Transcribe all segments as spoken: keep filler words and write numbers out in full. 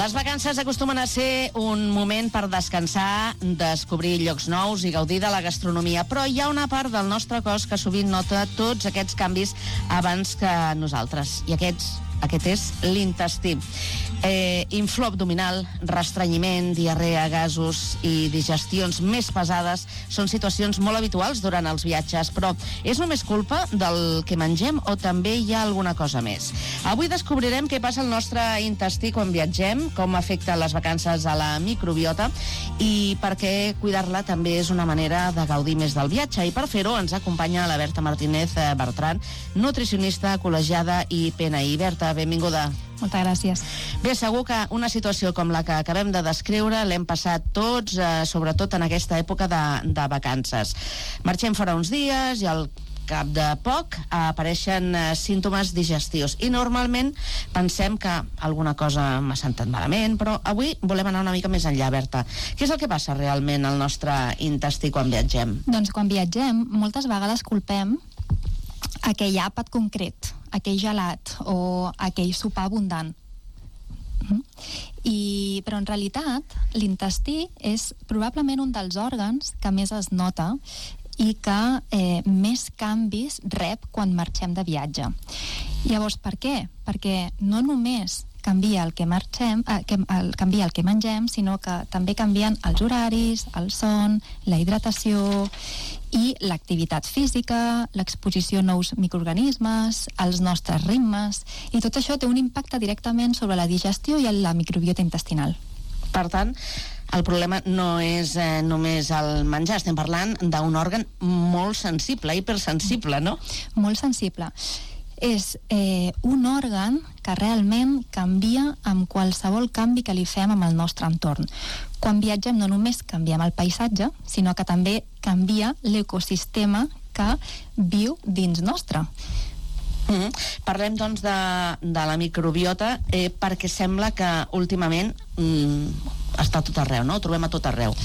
Les vacances acostumen a ser un moment per descansar, descobrir llocs nous i gaudir de la gastronomia, però hi ha una part del nostre cos que sovint nota tots aquests canvis abans que nosaltres, i aquests Aquest és l'intestí. Eh, inflor abdominal, restrenyiment, diarrea, gasos i digestions més pesades són situacions molt habituals durant els viatges, però és només culpa del que mengem o també hi ha alguna cosa més? Avui descobrirem què passa al nostre intestí quan viatgem, com afecta les vacances a la microbiota i per què cuidar-la també és una manera de gaudir més del viatge. I per fer-ho ens acompanya la Berta Martínez Bertran, nutricionista col·legiada i P N I. Berta, benvinguda. Moltes gràcies. Bé, segur que una situació com la que acabem de descriure l'hem passat tots, eh, sobretot en aquesta època de, de vacances. Marxem fora uns dies i al cap de poc apareixen eh, símptomes digestius i normalment pensem que alguna cosa m'ha sentat malament, però avui volem anar una mica més enllà, Berta. Què és el que passa realment al nostre intestí quan viatgem? Doncs quan viatgem, moltes vegades culpem aquell àpat concret, aquell gelat o aquell sopar abundant. I, però en realitat l'intestí és probablement un dels òrgans que més es nota i que eh, més canvis rep quan marxem de viatge. Llavors, per què? Perquè no només canvia el que marxem, eh, que, el, canvia el que mengem, sinó que també canvien els horaris, el son, la hidratació i l'activitat física, l'exposició a nous microorganismes, els nostres ritmes, i tot això té un impacte directament sobre la digestió i la microbiota intestinal. Per tant, el problema no és eh, només el menjar, estem parlant d'un òrgan molt sensible, hipersensible, no? Molt sensible. És eh, un òrgan que realment canvia amb qualsevol canvi que li fem amb el nostre entorn. Quan viatgem no només canviem el paisatge, sinó que també canvia l'ecosistema que viu dins nostre. Mm-hmm. Parlem, doncs, de, de la microbiota eh, perquè sembla que últimament mm, està a tot arreu, no? Ho trobem a tot arreu.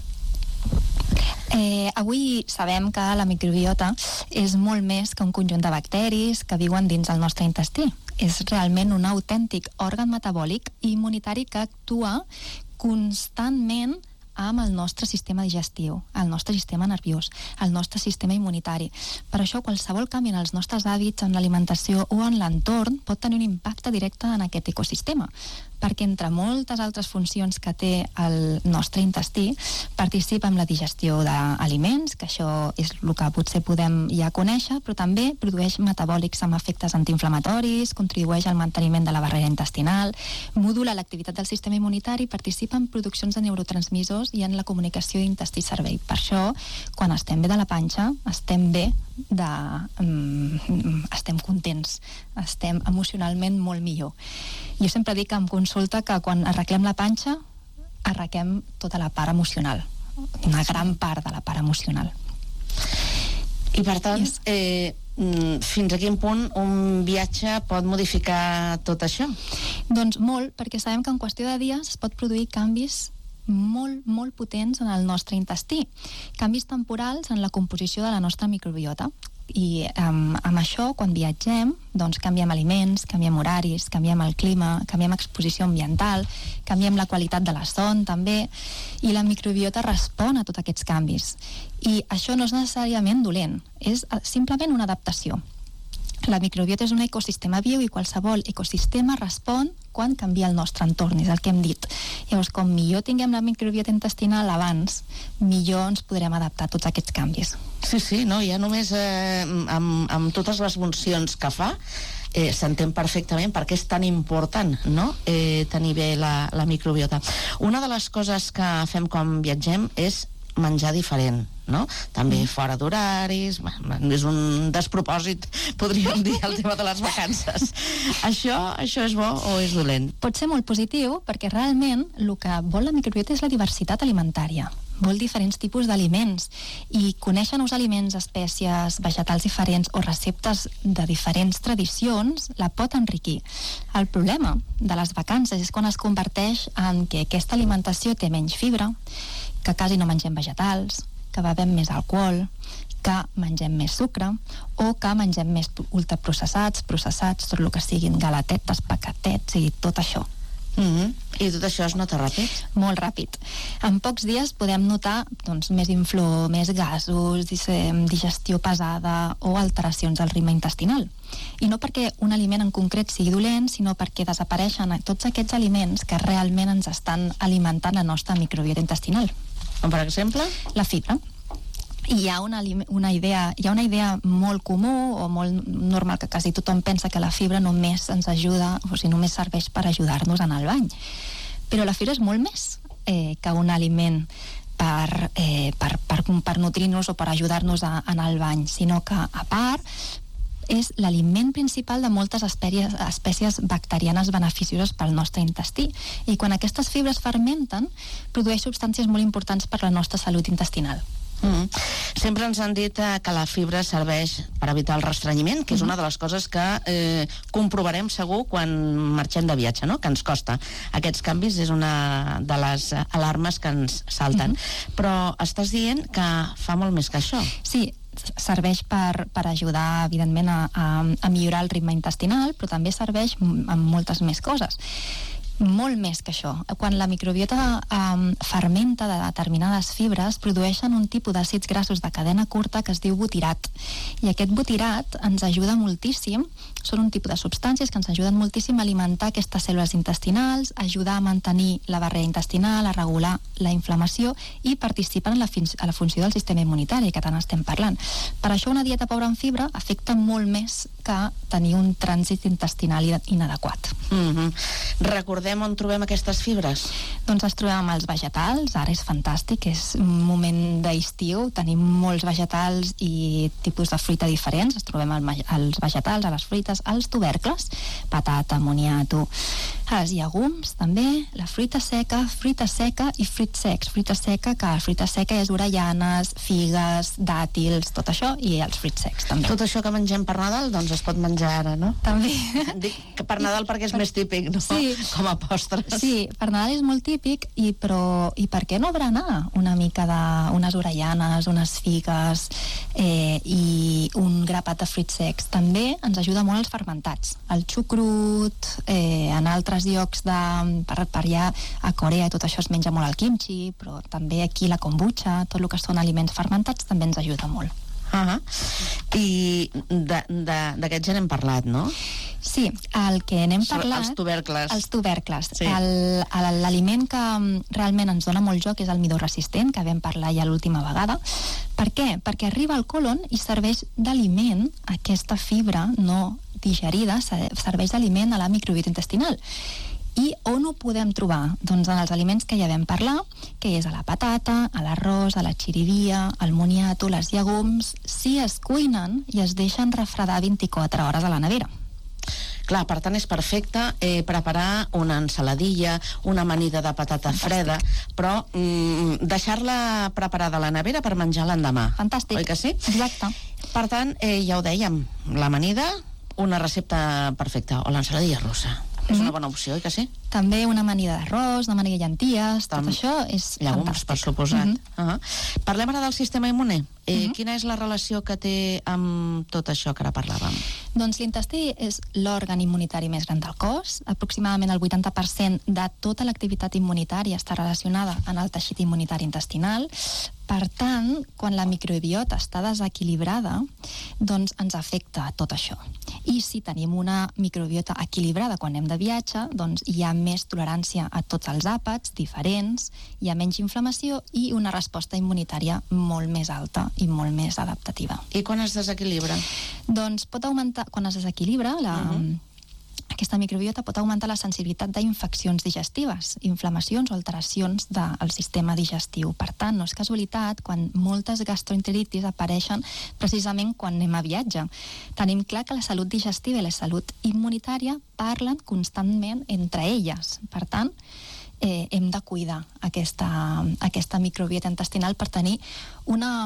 Eh, avui sabem que la microbiota és molt més que un conjunt de bacteris que viuen dins el nostre intestí. És realment un autèntic òrgan metabòlic i immunitari que actua constantment amb el nostre sistema digestiu, el nostre sistema nerviós, el nostre sistema immunitari. Per això, qualsevol canvi en els nostres hàbits, en l'alimentació o en l'entorn pot tenir un impacte directe en aquest ecosistema, perquè entre moltes altres funcions que té el nostre intestí participa en la digestió d'aliments, que això és el que potser podem ja conèixer, però també produeix metabòlics amb efectes antiinflamatoris, contribueix al manteniment de la barrera intestinal, modula l'activitat del sistema immunitari, participa en produccions de neurotransmissors i en la comunicació intestí-cervell. Per això, quan estem bé de la panxa, estem bé de... Um, estem contents, estem emocionalment molt millor. Jo sempre dic en consulta que quan arreglem la panxa arreglem tota la part emocional, una gran part de la part emocional. I per tant, yes. eh, fins a quin punt un viatge pot modificar tot això? Doncs molt, perquè sabem que en qüestió de dies es pot produir canvis molt, molt potents en el nostre intestí, canvis temporals en la composició de la nostra microbiota. I um, amb això, quan viatgem, doncs canviem aliments, canviem horaris, canviem el clima, canviem exposició ambiental, canviem la qualitat de la son també, i la microbiota respon a tots aquests canvis. I això no és necessàriament dolent, és simplement una adaptació. La microbiota és un ecosistema viu i qualsevol ecosistema respon quan canvia el nostre entorn, és el que hem dit. Llavors, com millor tinguem la microbiota intestinal abans, millor ens podrem adaptar a tots aquests canvis. Sí, sí, no, ja només eh, amb, amb totes les funcions que fa eh, s'entén perfectament per què és tan important, no?, eh, tenir bé la, la microbiota. Una de les coses que fem quan viatgem és menjar diferent, no? També fora d'horaris, és un despropòsit, podríem dir, el tema de les vacances. Això, això és bo o és dolent? Pot ser molt positiu, perquè realment el que vol la microbiota és la diversitat alimentària. Vol diferents tipus d'aliments i conèixer nous aliments, espècies, vegetals diferents o receptes de diferents tradicions la pot enriquir. El problema de les vacances és quan es converteix en que aquesta alimentació té menys fibra, que quasi no mengem vegetals, que bevem més alcohol, que mengem més sucre o que mengem més ultraprocessats, processats, tot el que siguin galatetes, paquetets i tot això. Mm-hmm. I tot això es nota ràpid? Molt ràpid. En pocs dies podem notar doncs, més inflor, més gasos, digestió pesada o alteracions del ritme intestinal. I no perquè un aliment en concret sigui dolent, sinó perquè desapareixen tots aquests aliments que realment ens estan alimentant la nostra microbiota intestinal. Com per exemple? La fibra. I hi ha una, una idea, hi ha una idea molt comú o molt normal que quasi tothom pensa que la fibra només ens ajuda, o sigui, només serveix per ajudar-nos a anar al bany. Però la fibra és molt més eh, que un aliment per, eh, per, per, per nutrir-nos o per ajudar-nos a, a anar al bany, sinó que, a part, és l'aliment principal de moltes espècies, espècies bacterianes beneficioses pel nostre intestí. I quan aquestes fibres fermenten, produeix substàncies molt importants per la nostra salut intestinal. Mm. Sempre ens han dit eh, que la fibra serveix per evitar el restrenyiment, que és una de les coses que eh, comprovarem segur quan marxem de viatge, no? Que ens costa. Aquests canvis és una de les alarmes que ens salten. Mm-hmm. Però estàs dient que fa molt més que això. Sí, serveix per, per ajudar, evidentment, a, a, a millorar el ritme intestinal, però també serveix amb moltes més coses. Molt més que això. Quan la microbiota um, fermenta de determinades fibres, produeixen un tipus d'àcids grassos de cadena curta que es diu butirat. I aquest butirat ens ajuda moltíssim, són un tipus de substàncies que ens ajuden moltíssim a alimentar aquestes cèl·lules intestinals, ajudar a mantenir la barrera intestinal, a regular la inflamació i participen en la, a la funció del sistema immunitari, que tant estem parlant. Per això una dieta pobra en fibra afecta molt més que tenir un trànsit intestinal inadequat. Mm-hmm. Recordem on trobem aquestes fibres? Doncs les trobem als vegetals, ara és fantàstic, és un moment d'estiu, tenim molts vegetals i tipus de fruita diferents, els trobem als vegetals, a les fruites, als tubercles, patata, moniato, als llegums també, la fruita seca, fruita seca i fruits secs. Fruita seca, que la fruita seca és orellanes, figues, dàtils, tot això, i els fruits secs també. Tot això que mengem per Nadal, doncs es pot menjar ara, no? També. Dic que per Nadal perquè és per... més típic, no? Sí. Com a postres. Sí, per Nadal és molt típic, i, però i per què no berenar una mica d'unes orellanes, unes figues eh, i un grapat de fruits secs? També ens ajuda molt els fermentats. El xucrut, eh, en altres llocs de, per, per allà a Corea i tot això es menja molt el kimchi, però també aquí la kombucha, tot el que són aliments fermentats també ens ajuda molt. Uh-huh. I d'aquests ja n'hem parlat, no? Sí, el que n'hem parlat... Els tubercles. Els tubercles. Sí. L'aliment que realment ens dona molt joc és el midó resistent, que vam parlar ja l'última vegada. Per què? Perquè arriba al colon i serveix d'aliment, aquesta fibra no digerida, serveix d'aliment a la microbiota intestinal. I on ho podem trobar? Doncs en els aliments que ja vam parlar, que és a la patata, a l'arròs, a la xirivia, al moniato, les llegums, si es cuinen i es deixen refredar vint-i-quatre hores a la nevera. Clar, per tant és perfecte eh, preparar una ensaladilla, una amanida de patata freda, però mm, deixar-la preparada a la nevera per menjar l'endemà. Fantàstic. Oi que sí? Exacte. Per tant, eh, ja ho dèiem, l'amanida, una recepta perfecta, o l'ensaladilla russa. És una bona opció, oi que sí? També una amanida d'arròs, una amanida de llenties, tot Tam... això és llegums, fantàstic. Per suposat. Uh-huh. Uh-huh. Parlem ara del sistema immune. Eh, uh-huh. Quina és la relació que té amb tot això que ara parlàvem? Doncs l'intestí és l'òrgan immunitari més gran del cos. Aproximadament el vuitanta per cent de tota l'activitat immunitària està relacionada en el teixit immunitari intestinal. Per tant, quan la microbiota està desequilibrada, doncs ens afecta a tot això. I si tenim una microbiota equilibrada quan anem de viatge, doncs hi ha més tolerància a tots els àpats diferents, hi ha menys inflamació i una resposta immunitària molt més alta i molt més adaptativa. I quan es desequilibra? Doncs pot augmentar, quan es desequilibra, la... Uh-huh. Aquesta microbiota pot augmentar la sensibilitat d'infeccions digestives, inflamacions o alteracions del sistema digestiu. Per tant, no és casualitat quan moltes gastroenteritis apareixen precisament quan anem a viatge. Tenim clar que la salut digestiva i la salut immunitària parlen constantment entre elles. Per tant, eh, hem de cuidar aquesta, aquesta microbiota intestinal per tenir una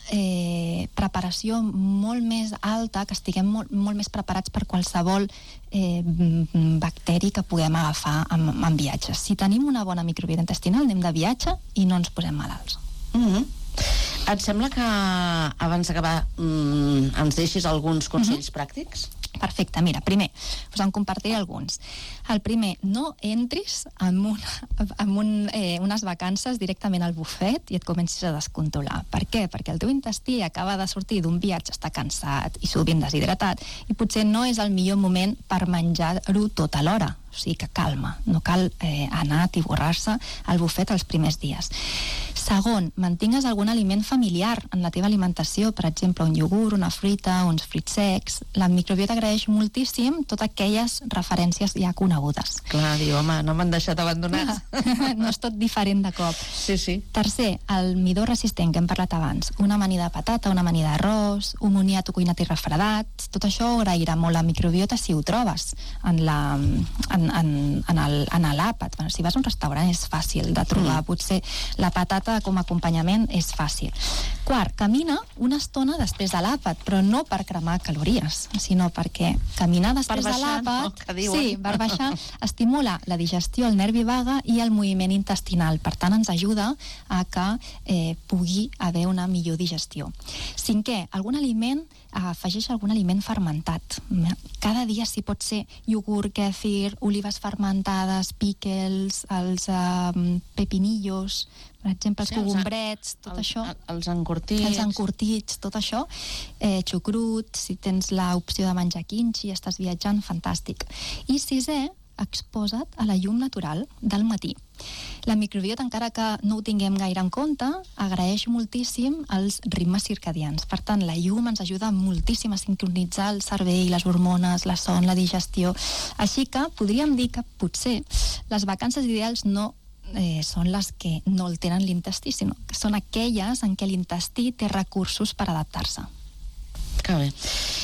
eh, preparació molt més alta, que estiguem molt, molt més preparats per qualsevol eh, bacteri que puguem agafar en, en viatges. Si tenim una bona microbiota intestinal, anem de viatge i no ens posem malalts. Mm-hmm. Et sembla que abans d'acabar mm, ens deixis alguns consells mm-hmm. pràctics? Perfecte, mira, primer, us en compartiré alguns. El primer, no entris en, una, en un, eh, unes vacances directament al bufet i et comencis a descontrolar. Per què? Perquè el teu intestí acaba de sortir d'un viatge, està cansat i sovint deshidratat, i potser no és el millor moment per menjar-ho tot alhora. O sigui que calma, no cal eh, anar a tiborrar-se al bufet els primers dies. Segon, mantingues algun aliment familiar en la teva alimentació, per exemple, un iogurt, una fruita, uns fruits secs. La microbiota agraeix moltíssim totes aquelles referències ja conegudes. Clar, diu, home, no m'han deixat abandonats. No és tot diferent de cop. Sí, sí. Tercer, el midó resistent que hem parlat abans. Una amanida de patata, una amanida d'arròs, un moniato cuinat i refredat. Tot això agrairà molt la microbiota si ho trobes en la... En en, en, el, en l'àpat. Bueno, si vas a un restaurant és fàcil de trobar, mm. potser la patata com a acompanyament és fàcil. Quart, camina una estona després de l'àpat, però no per cremar calories, sinó perquè caminar després per de l'àpat, no, sí, per baixar, estimula la digestió, el nervi vague i el moviment intestinal. Per tant, ens ajuda a que eh, pugui haver una millor digestió. Cinquè, algun aliment, afegeix algun aliment fermentat. Cada dia, si pot ser iogurt, kèfir, olives fermentades, pickles, els uh, pepinillos, per exemple, els sí, cogombrets, tot els, això. Els encurtits. Els encurtits, tot això. Eh, xucrut, si tens l'opció de menjar quinxi, estàs viatjant, fantàstic. I sisè, exposa't a la llum natural del matí. La microbiota, encara que no ho tinguem gaire en compte, agraeix moltíssim els ritmes circadians. Per tant, la llum ens ajuda moltíssim a sincronitzar el cervell, les hormones, la son, la digestió. Així que podríem dir que potser les vacances ideals no eh, són les que no el tenen l'intestí, sinó que són aquelles en què l'intestí té recursos per adaptar-se. Que bé.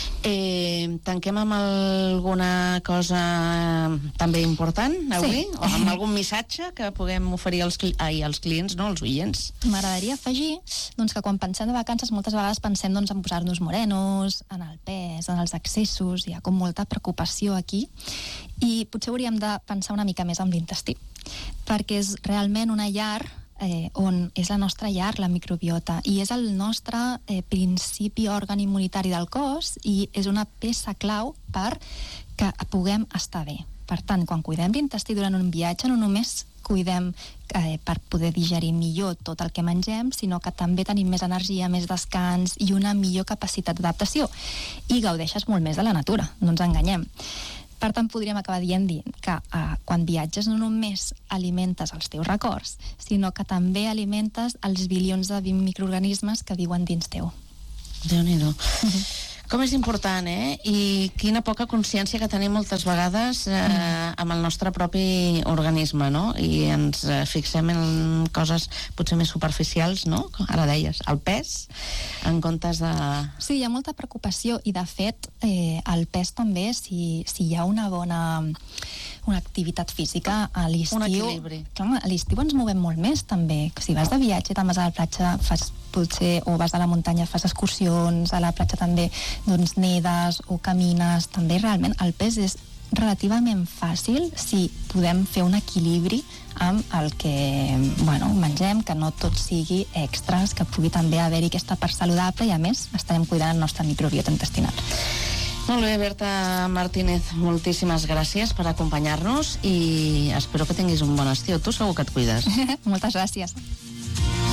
Eh, tanquem amb alguna cosa també important avui? Sí. O amb algun missatge que puguem oferir als, cli ai, als clients, no, als oients? M'agradaria afegir doncs, que quan pensem de vacances moltes vegades pensem doncs, en posar-nos morenos, en el pes, en els excessos, hi ha com molta preocupació aquí i potser hauríem de pensar una mica més en l'intestí, perquè és realment una llar Eh, on és la nostra llar, la microbiota, i és el nostre eh, principi òrgan immunitari del cos i és una peça clau per que puguem estar bé. Per tant, quan cuidem l'intestí durant un viatge, no només cuidem eh, per poder digerir millor tot el que mengem, sinó que també tenim més energia, més descans i una millor capacitat d'adaptació. I gaudeixes molt més de la natura, no ens enganyem. Per tant, podríem acabar dient que eh, quan viatges no només alimentes els teus records, sinó que també alimentes els bilions de microorganismes que viuen dins teu. Déu-n'hi-do. Uh-huh. Com és important, eh? I quina poca consciència que tenim moltes vegades eh, mm. amb el nostre propi organisme, no? I ens eh, fixem en coses potser més superficials, no? Ara deies, el pes, en comptes de... Sí, hi ha molta preocupació i, de fet, eh, el pes també, si, si hi ha una bona una activitat física a l'estiu... Un equilibri. Clar, a l'estiu ens movem molt més, també. Si vas de viatge, te'n vas a la platja, fas potser, o vas a la muntanya, fas excursions, a la platja també doncs nedes o camines, també realment el pes és relativament fàcil si podem fer un equilibri amb el que bueno, mengem, que no tot sigui extras, que pugui també haver-hi aquesta part saludable i a més estarem cuidant la nostra microbiota intestinal. Molt bé, Berta Martínez, moltíssimes gràcies per acompanyar-nos i espero que tinguis un bon estiu. Tu segur que et cuides. Moltes gràcies.